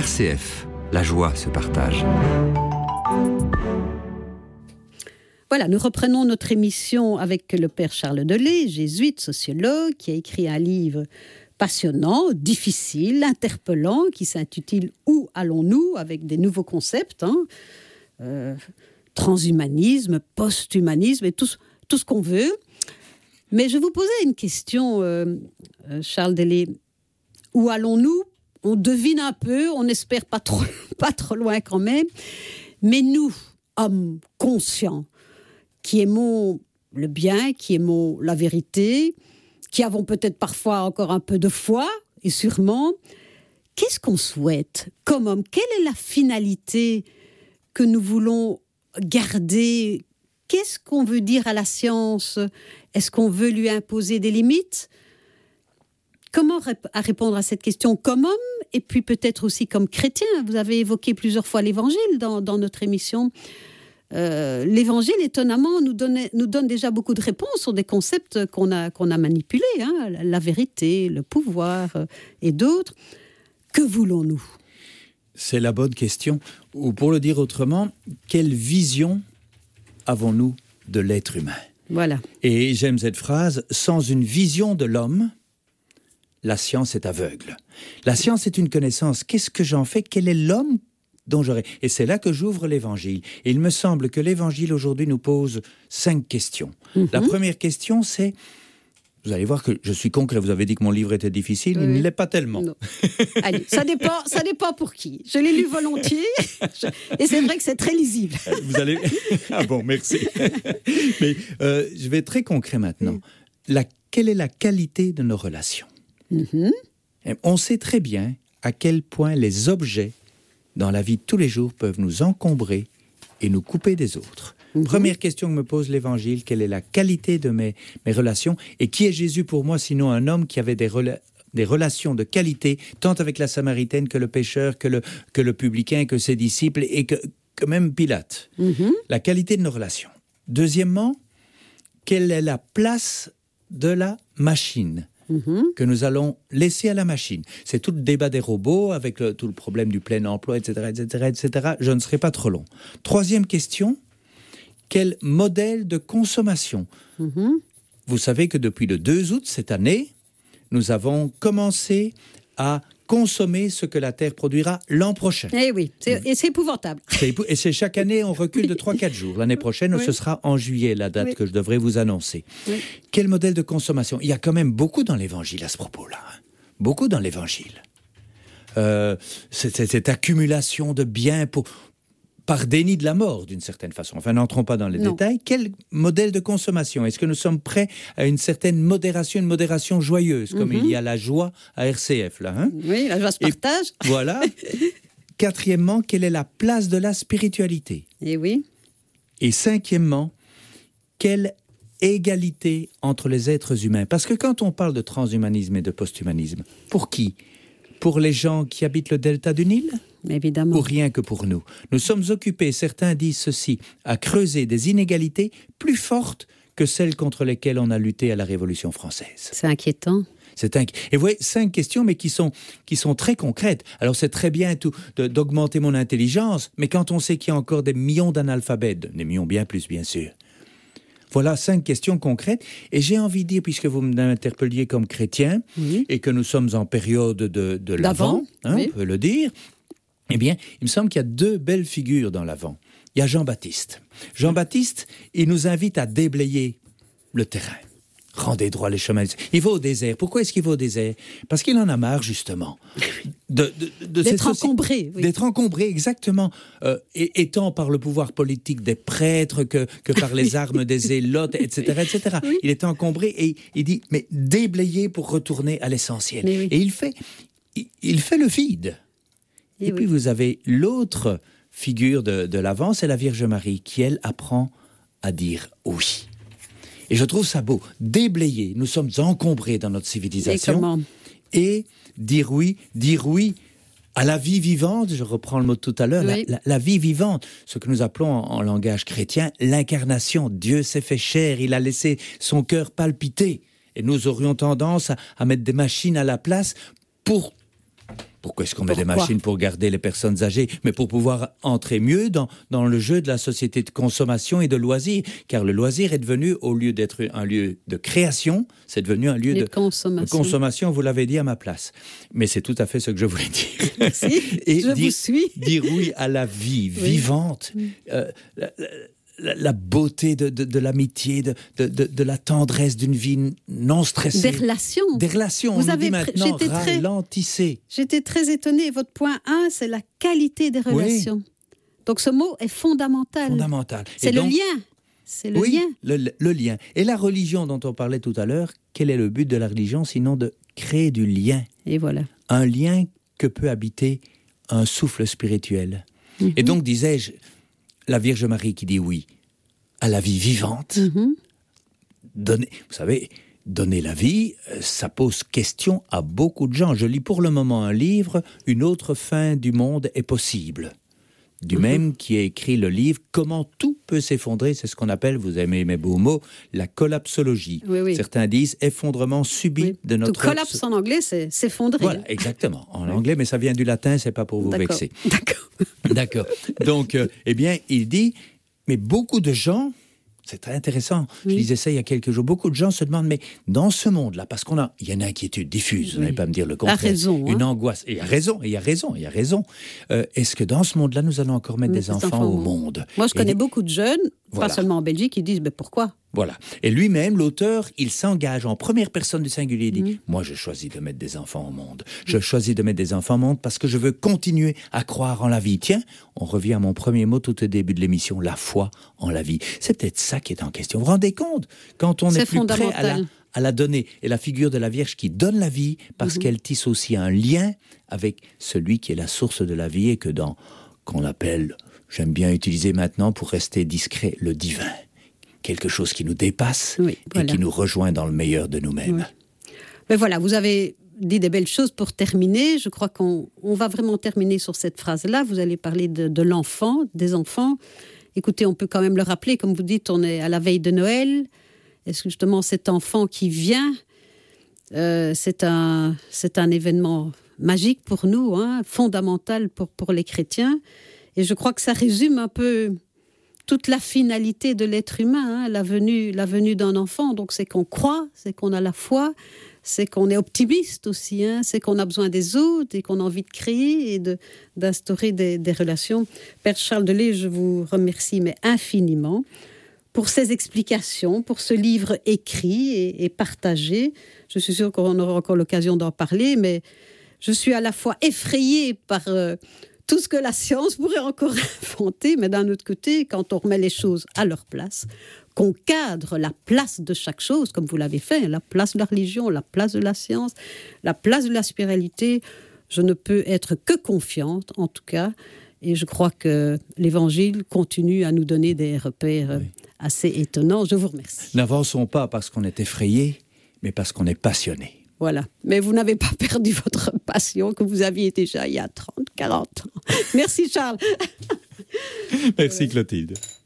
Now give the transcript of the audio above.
RCF, la joie se partage. Voilà, nous reprenons notre émission avec le père Charles Delay, jésuite, sociologue, qui a écrit un livre passionnant, difficile, interpellant, qui s'intitule « Où allons-nous ?» avec des nouveaux concepts, transhumanisme, post-humanisme et tout ce qu'on veut. Mais je vous posais une question, Charles Delay. Où allons-nous ? On devine un peu, on n'espère pas trop loin quand même. Mais nous, hommes conscients, qui aimons le bien, qui aimons la vérité, qui avons peut-être parfois encore un peu de foi, et sûrement, qu'est-ce qu'on souhaite comme homme ? Quelle est la finalité que nous voulons garder ? Qu'est-ce qu'on veut dire à la science ? Est-ce qu'on veut lui imposer des limites ? Comment répondre à cette question comme homme et puis peut-être aussi comme chrétien ? Vous avez évoqué plusieurs fois l'Évangile dans notre émission. L'Évangile, étonnamment, nous donne déjà beaucoup de réponses sur des concepts qu'on a manipulés, la vérité, le pouvoir et d'autres. Que voulons-nous ? C'est la bonne question. Ou pour le dire autrement, quelle vision avons-nous de l'être humain ? Voilà. Et j'aime cette phrase, sans une vision de l'homme, la science est aveugle. La science est une connaissance. Qu'est-ce que j'en fais ? Quel est l'homme dont j'aurai ? Et c'est là que j'ouvre l'Évangile. Et il me semble que l'Évangile aujourd'hui nous pose 5 questions. La première question, c'est... Vous allez voir que je suis concret. Vous avez dit que mon livre était difficile. Oui. Il ne l'est pas tellement. Non. Allez, ça dépend pour qui. Je l'ai lu volontiers. Et c'est vrai que c'est très lisible. Vous allez... Ah bon, merci. Mais je vais être très concret maintenant. Quelle est la qualité de nos relations ? On sait très bien à quel point les objets dans la vie de tous les jours peuvent nous encombrer et nous couper des autres. Première question que me pose l'Évangile, quelle est la qualité de mes relations ? Et qui est Jésus pour moi, sinon un homme qui avait des relations de qualité, tant avec la Samaritaine que le pécheur, que le publicain, que ses disciples et que même Pilate. La qualité de nos relations. Deuxièmement, quelle est la place de la machine ? Que nous allons laisser à la machine. C'est tout le débat des robots, avec tout le problème du plein emploi, etc., etc., etc. Je ne serai pas trop long. Troisième question, quel modèle de consommation ? Vous savez que depuis le 2 août cette année, nous avons commencé à consommer ce que la Terre produira l'an prochain. Eh oui, c'est épouvantable. Et c'est chaque année, on recule de 3-4 jours. L'année prochaine, ce sera en juillet, la date que je devrais vous annoncer. Quel modèle de consommation ? Il y a quand même beaucoup dans l'Évangile à ce propos-là. Beaucoup dans l'Évangile. Cette accumulation de biens par déni de la mort, d'une certaine façon. Enfin, n'entrons pas dans les détails. Quel modèle de consommation ? Est-ce que nous sommes prêts à une certaine modération, une modération joyeuse, comme il y a la joie à RCF, là, Oui, la joie se partage. Et voilà. Quatrièmement, quelle est la place de la spiritualité ? Et oui. Et cinquièmement, quelle égalité entre les êtres humains ? Parce que quand on parle de transhumanisme et de posthumanisme, pour qui ? Pour les gens qui habitent le delta du Nil ? Évidemment. Ou rien que pour nous. Nous sommes occupés, certains disent ceci, à creuser des inégalités plus fortes que celles contre lesquelles on a lutté à la Révolution française. C'est inquiétant. Et vous voyez, 5 questions, mais qui sont très concrètes. Alors c'est très bien d'augmenter mon intelligence, mais quand on sait qu'il y a encore des millions d'analphabètes, des millions bien plus bien sûr, voilà 5 questions concrètes. Et j'ai envie de dire, puisque vous m'interpelliez comme chrétien, et que nous sommes en période de l'Avent, on peut le dire, eh bien, il me semble qu'il y a 2 belles figures dans l'Avent. Il y a Jean-Baptiste. Jean-Baptiste, il nous invite à déblayer le terrain. Rendez droit les chemins. Il va au désert. Pourquoi est-ce qu'il va au désert ? Parce qu'il en a marre, justement. D'être encombré. Oui. D'être encombré, exactement. Et tant par le pouvoir politique des prêtres que par les armes des zélotes, etc., etc. Oui. Il est encombré et il dit, mais déblayer pour retourner à l'essentiel. Oui. Et il fait le vide. Et puis vous avez l'autre figure de l'Avent, c'est la Vierge Marie, qui, elle, apprend à dire oui. Et je trouve ça beau. Déblayer, nous sommes encombrés dans notre civilisation. Et dire oui à la vie vivante, je reprends le mot de tout à l'heure, la vie vivante, ce que nous appelons en langage chrétien l'incarnation. Dieu s'est fait chair, il a laissé son cœur palpiter. Et nous aurions tendance à mettre des machines à la place pour Pourquoi est-ce qu'on met des Pourquoi? machines pour garder les personnes âgées? Mais pour pouvoir entrer mieux dans le jeu de la société de consommation et de loisirs. Car le loisir est devenu, au lieu d'être un lieu de création, c'est devenu un lieu de consommation, vous l'avez dit à ma place. Mais c'est tout à fait ce que je voulais dire. Merci, et vous suis. Dire oui à la vie vivante, la beauté de l'amitié, de la tendresse d'une vie non stressée. Des relations, on nous dit maintenant, ralentissez. J'étais très étonnée. Votre point 1, c'est la qualité des relations. Oui. Donc ce mot est fondamental. C'est le lien. C'est le lien. Le lien. Et la religion dont on parlait tout à l'heure, quel est le but de la religion sinon de créer du lien? Et voilà. Un lien que peut habiter un souffle spirituel. Mm-hmm. Et donc, disais-je, la Vierge Marie qui dit oui à la vie vivante, vous savez, donner la vie, ça pose question à beaucoup de gens. Je lis pour le moment un livre, Une autre fin du monde est possible. Du même qui a écrit le livre Comment tout peut s'effondrer, c'est ce qu'on appelle, vous aimez mes beaux mots, la collapsologie. Oui. Certains disent effondrement subit de notre... Tout collapse en anglais, c'est s'effondrer. Voilà, exactement, en anglais, mais ça vient du latin, c'est pas pour vous vexer. D'accord. Donc, eh bien, il dit, mais beaucoup de gens... C'est très intéressant. Je disais ça il y a quelques jours. Beaucoup de gens se demandent, mais dans ce monde-là, parce il y a une inquiétude diffuse, vous n'allez pas me dire le contraire. Raison, une angoisse. Et il y a raison. Est-ce que dans ce monde-là, nous allons encore mettre des enfants au monde? Moi, je connais beaucoup de jeunes, pas seulement en Belgique, qui disent, mais pourquoi? Voilà. Et lui-même, l'auteur, il s'engage en première personne du singulier. Il dit, moi, je choisis de mettre des enfants au monde. Je choisis de mettre des enfants au monde parce que je veux continuer à croire en la vie. Tiens, on revient à mon premier mot tout au début de l'émission, la foi en la vie. C'est peut-être ça qui est en question. Vous vous rendez compte? Quand on est plus prêt à la donner. Et la figure de la Vierge qui donne la vie parce qu'elle tisse aussi un lien avec celui qui est la source de la vie et qu'on appelle, j'aime bien utiliser maintenant pour rester discret, le divin. Quelque chose qui nous dépasse et qui nous rejoint dans le meilleur de nous-mêmes. Oui. Mais voilà, vous avez dit des belles choses pour terminer. Je crois qu'on va vraiment terminer sur cette phrase-là. Vous allez parler de l'enfant, des enfants. Écoutez, on peut quand même le rappeler, comme vous dites, on est à la veille de Noël. Est-ce que justement cet enfant qui vient, c'est un événement magique pour nous, fondamental pour les chrétiens. Et je crois que ça résume un peu... toute la finalité de l'être humain, la venue d'un enfant. Donc c'est qu'on croit, c'est qu'on a la foi, c'est qu'on est optimiste aussi, c'est qu'on a besoin des autres et qu'on a envie de créer et d'instaurer des relations. Père Charles Delay, je vous remercie mais infiniment pour ces explications, pour ce livre écrit et partagé. Je suis sûre qu'on aura encore l'occasion d'en parler, mais je suis à la fois effrayée par... tout ce que la science pourrait encore inventer, mais d'un autre côté, quand on remet les choses à leur place, qu'on cadre la place de chaque chose, comme vous l'avez fait, la place de la religion, la place de la science, la place de la spiritualité, je ne peux être que confiante, en tout cas, et je crois que l'Évangile continue à nous donner des repères assez étonnants. Je vous remercie. N'avançons pas parce qu'on est effrayé, mais parce qu'on est passionné. Voilà. Mais vous n'avez pas perdu votre passion que vous aviez déjà il y a 30, 40 ans. Merci Charles. Merci Clotilde.